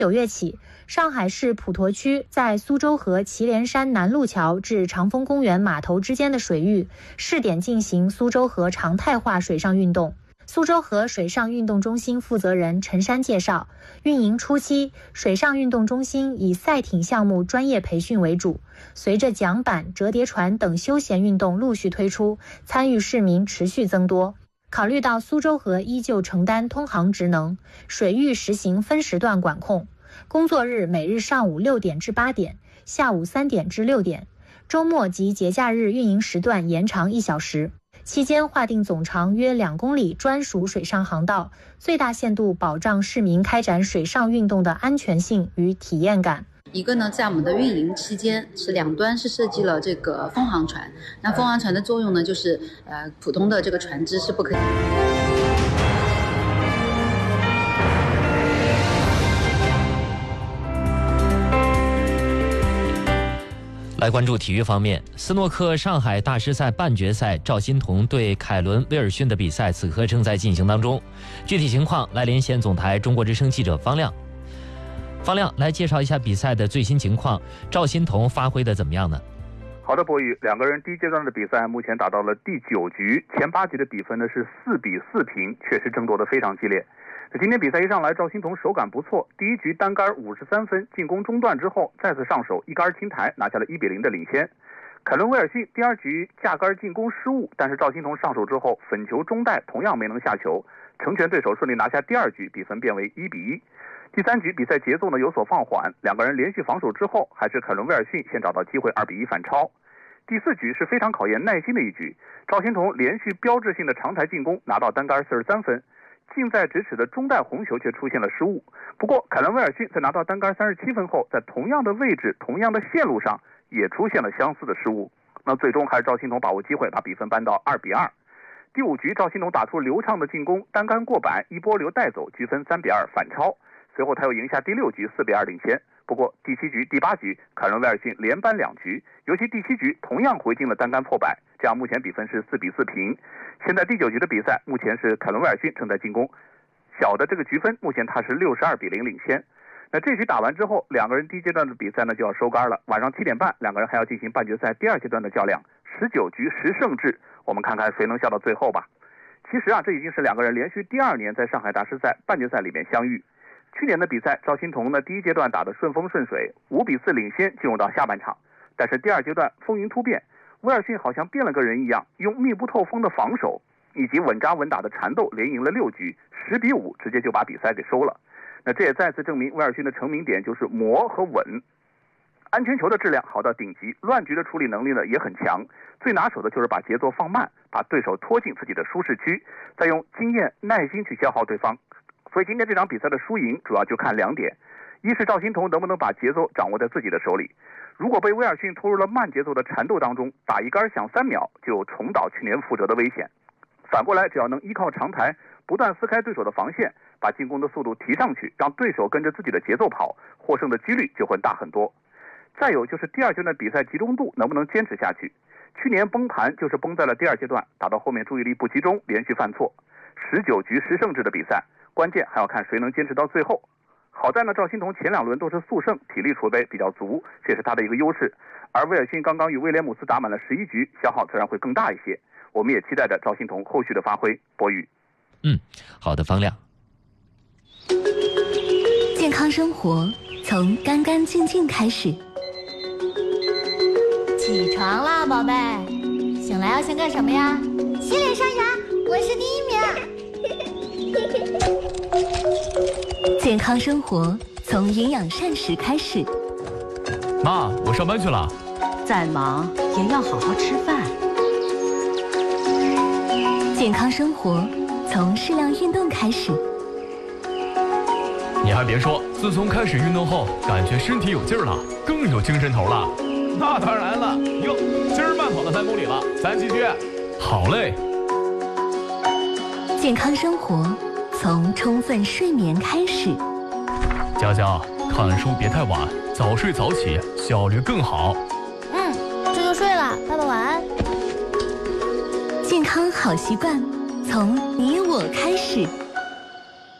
9月起，上海市普陀区在苏州河祁连山南路桥至长风公园码头之间的水域试点进行苏州河常态化水上运动。苏州河水上运动中心负责人陈山介绍，运营初期，水上运动中心以赛艇项目专业培训为主，随着桨板、折叠船等休闲运动陆续推出，参与市民持续增多。考虑到苏州河依旧承担通航职能，水域实行分时段管控，工作日每日上午6点至8点，下午3点至6点，周末及节假日运营时段延长1小时。期间划定总长约2公里专属水上航道，最大限度保障市民开展水上运动的安全性与体验感。 一个呢，在我们的运营期间是两端是设计了这个风航船，那风航船的作用呢，就是普通的这个船只是不可以。 来关注体育方面，斯诺克上海大师赛半决赛，赵欣彤对凯伦威尔逊的比赛此刻正在进行当中。具体情况来连线总台中国之声记者方亮。方亮来介绍一下比赛的最新情况，赵欣彤发挥的怎么样呢？ 好的，博宇，两个人第一阶段的比赛目前打到了第9局，前8局的比分呢是4比4平，确实争夺得非常激烈。今天比赛一上来，赵欣彤手感不错，第一局单杆53分，进攻中断之后再次上手，一杆清台拿下了1比0的领先。凯伦威尔逊第2局架杆进攻失误，但是赵欣彤上手之后粉球中带同样没能下球，成全对手，顺利拿下第2局，比分变为1比1。第3局比赛节奏呢有所放缓，两个人连续防守之后，还是凯伦威尔逊先找到机会2比1反超。第4局是非常考验耐心的一局，赵欣彤连续标志性的长台进攻拿到单杆43分，近在咫尺的中带红球却出现了失误。不过凯伦威尔逊在拿到单杆37分后，在同样的位置同样的线路上也出现了相似的失误，那最终还是赵欣彤把握机会把比分扳到2比2。第5局赵欣彤打出流畅的进攻，单杆过板一波流带走，局分3比2反超，随后他又赢下第6局4比2领先。不过第7局第8局凯伦威尔逊连扳2局，尤其第7局同样回进了单杆破百，这样目前比分是4比4平。现在第9局的比赛目前是凯伦威尔逊正在进攻，小的这个局分目前他是62比0领先。那这局打完之后，两个人第一阶段的比赛呢就要收杆了，晚上7点半两个人还要进行半决赛第2阶段的较量，19局10胜制，我们看看谁能笑到最后吧。其实这已经是两个人连续第2年在上海大师赛半决赛里面相遇。去年的比赛，赵欣彤呢第一阶段打得顺风顺水，5比4领先进入到下半场，但是第2阶段风云突变，威尔逊好像变了个人一样，用密不透风的防守以及稳扎稳打的缠斗连赢了6局，10比5直接就把比赛给收了。那这也再次证明威尔逊的成名点就是磨和稳，安全球的质量好到顶级，乱局的处理能力呢也很强，最拿手的就是把节奏放慢，把对手拖进自己的舒适区，再用经验耐心去消耗对方。所以今天这场比赛的输赢主要就看2点，一是赵欣彤能不能把节奏掌握在自己的手里，如果被威尔逊拖入了慢节奏的缠斗当中，打一杆响3秒就重蹈去年覆辙的危险。反过来只要能依靠长台不断撕开对手的防线，把进攻的速度提上去，让对手跟着自己的节奏跑，获胜的几率就会大很多。再有就是第2阶段比赛集中度能不能坚持下去，去年崩盘就是崩在了第2阶段，打到后面注意力不集中，连续犯错。19局10胜制的比赛，关键还要看谁能坚持到最后。好在呢，赵欣彤前2轮都是速胜，体力储备比较足，这是他的一个优势。而威尔逊刚刚与威廉姆斯打满了11局，消耗自然会更大一些。我们也期待着赵欣彤后续的发挥。博宇， 好的，方亮。 健康生活从干干净净开始。 起床啦，宝贝！醒来要先干什么呀？ 洗脸刷牙，我是第1名。 健康生活从营养膳食开始。 妈，我上班去了。 再忙也要好好吃饭。 健康生活从适量运动开始。 你还别说，自从开始运动后，感觉身体有劲儿了，更有精神头了。 那当然了，哟，今儿慢跑了3公里了，咱继续。 好嘞。 健康生活从充分睡眠开始。 佳佳，看书别太晚，早睡早起，效率更好。 这就睡了，爸爸晚安。 健康好习惯从你我开始。